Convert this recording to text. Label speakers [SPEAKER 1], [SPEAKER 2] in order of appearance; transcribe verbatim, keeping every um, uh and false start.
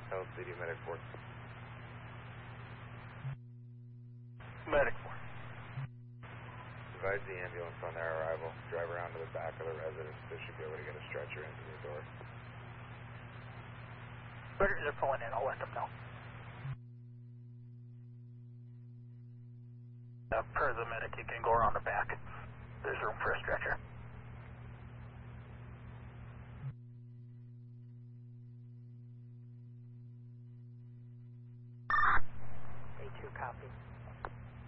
[SPEAKER 1] L C D Medic four.
[SPEAKER 2] Medic four.
[SPEAKER 1] Advise the ambulance on their arrival. Drive around to the back of the residence. They should be able to get a stretcher into the door.
[SPEAKER 2] Britters are pulling in. I'll let them know. Uh, per the medic, you can go around the back. There's room for a stretcher.
[SPEAKER 3] A two, copy.